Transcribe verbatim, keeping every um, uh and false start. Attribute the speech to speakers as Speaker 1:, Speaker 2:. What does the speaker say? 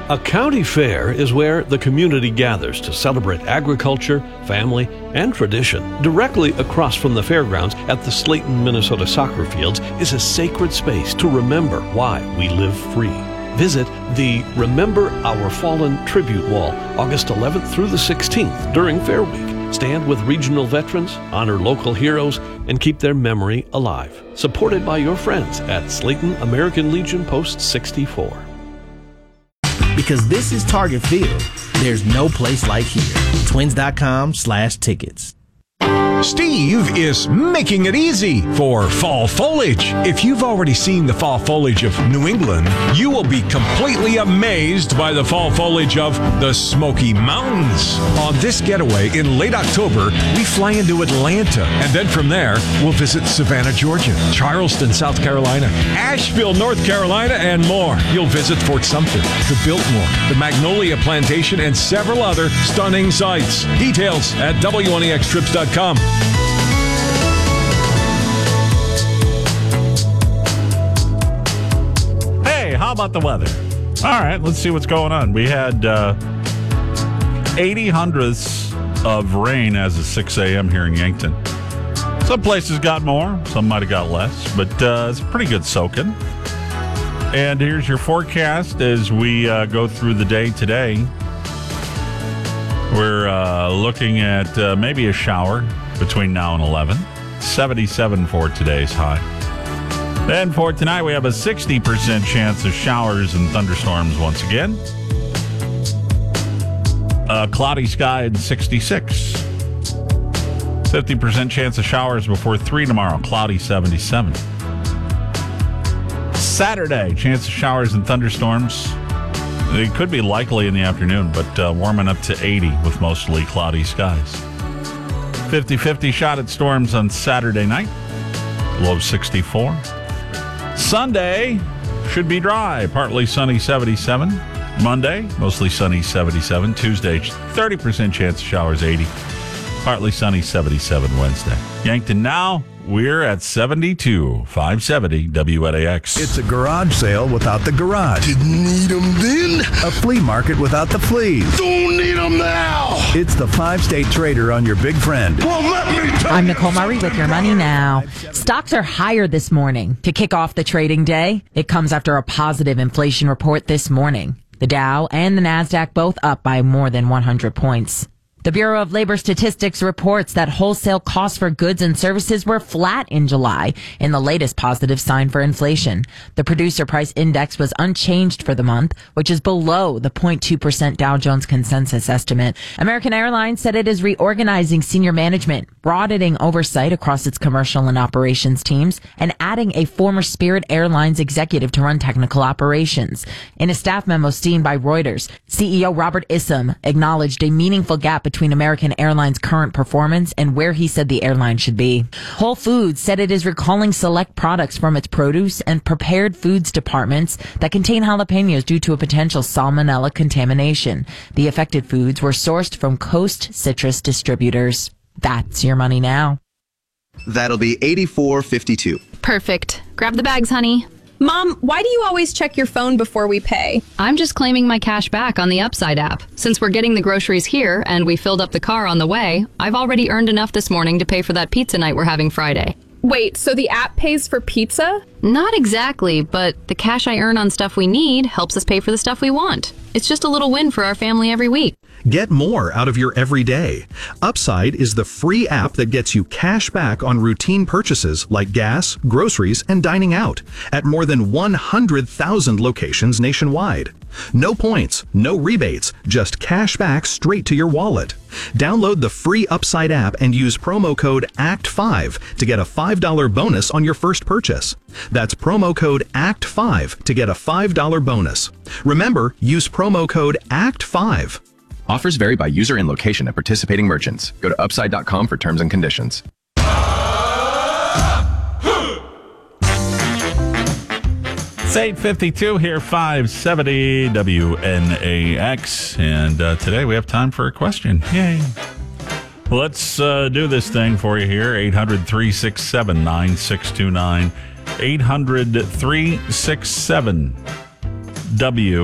Speaker 1: A county fair is where the community gathers to celebrate agriculture, family, and tradition. Directly across from the fairgrounds at the Slayton, Minnesota soccer fields is a sacred space to remember why we live free. Visit the Remember Our Fallen Tribute Wall August eleventh through the sixteenth during Fair Week. Stand with regional veterans, honor local heroes, and keep their memory alive. Supported by your friends at Slayton American Legion Post sixty-four.
Speaker 2: Because this is Target Field, there's no place like here. Twins.com slash tickets.
Speaker 3: Steve is making it easy for fall foliage. If you've already seen the fall foliage of New England, you will be completely amazed by the fall foliage of the Smoky Mountains. On this getaway in late October, we fly into Atlanta, and then from there, we'll visit Savannah, Georgia, Charleston, South Carolina, Asheville, North Carolina, and more. You'll visit Fort Sumter, the Biltmore, the Magnolia Plantation, and several other stunning sights. Details at W N E X trips dot com.
Speaker 4: Hey, how about the weather? All right, let's see what's going on. We had uh, eighty hundredths of rain as of six a.m. here in Yankton. Some places got more, some might have got less, but uh, it's pretty good soaking. And here's your forecast as we uh, go through the day today. We're uh, looking at uh, maybe a shower between now and eleven. seventy-seven for today's high. Then for tonight, we have a sixty percent chance of showers and thunderstorms once again. A cloudy sky at sixty-six. fifty percent chance of showers before three tomorrow. Cloudy, seventy-seven. Saturday, chance of showers and thunderstorms. It could be likely in the afternoon, but uh, warming up to eighty with mostly cloudy skies. fifty-fifty shot at storms on Saturday night. Low sixty-four. Sunday should be dry. Partly sunny, seventy-seven. Monday, mostly sunny, seventy-seven. Tuesday, thirty percent chance of showers, eighty. Partly sunny, seventy-seven Wednesday. Yankton now, we're at seventy-two. five seventy W N A X.
Speaker 5: It's a garage sale without the garage.
Speaker 6: Didn't need them then.
Speaker 5: A flea market without the fleas.
Speaker 6: Don't need them now.
Speaker 5: It's the five-state trader on your big friend.
Speaker 6: Well, let me tell
Speaker 7: I'm Nicole Murray with your money now. Stocks are higher this morning to kick off the trading day. It comes after a positive inflation report this morning. The Dow and the NASDAQ both up by more than one hundred points. The Bureau of Labor Statistics reports that wholesale costs for goods and services were flat in July, in the latest positive sign for inflation. The Producer Price Index was unchanged for the month, which is below the zero point two percent Dow Jones consensus estimate. American Airlines said it is reorganizing senior management, broadening oversight across its commercial and operations teams, and adding a former Spirit Airlines executive to run technical operations. In a staff memo seen by Reuters, C E O Robert Issam acknowledged a meaningful gap between between American Airlines' current performance and where he said the airline should be. Whole Foods said it is recalling select products from its produce and prepared foods departments that contain jalapenos due to a potential salmonella contamination. The affected foods were sourced from Coast Citrus distributors. That's your money now.
Speaker 8: That'll be eighty-four fifty-two.
Speaker 9: Perfect. Grab the bags, honey.
Speaker 10: Mom, why do you always check your phone before we pay?
Speaker 9: I'm just claiming my cash back on the Upside app. Since we're getting the groceries here and we filled up the car on the way, I've already earned enough this morning to pay for that pizza night we're having Friday.
Speaker 10: Wait, so the app pays for pizza?
Speaker 9: Not exactly, but the cash I earn on stuff we need helps us pay for the stuff we want. It's just a little win for our family every week.
Speaker 11: Get more out of your everyday. Upside is the free app that gets you cash back on routine purchases like gas, groceries, and dining out at more than one hundred thousand locations nationwide. No points, no rebates, just cash back straight to your wallet. Download the free Upside app and use promo code A C T five to get a five dollars bonus on your first purchase. That's promo code A C T five to get a five dollars bonus. Remember, use promo code A C T five.
Speaker 12: Offers vary by user and location at participating merchants. Go to upside dot com for terms and conditions.
Speaker 4: It's eight fifty-two here, five seventy W N A X. And uh, today we have time for a question. Yay. Let's uh, do this thing for you here. eight hundred, three six seven, nine six two nine. eight hundred, three six seven W